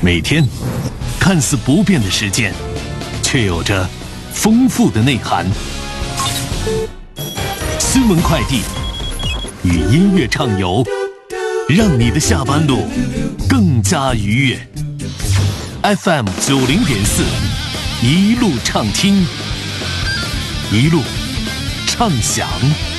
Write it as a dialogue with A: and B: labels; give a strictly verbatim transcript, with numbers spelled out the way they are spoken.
A: 每天看似不变的时间，却有着丰富的内涵。新闻快递与音乐畅游，让你的下班路更加愉悦。F M 九零点四，一路畅听，一路畅享。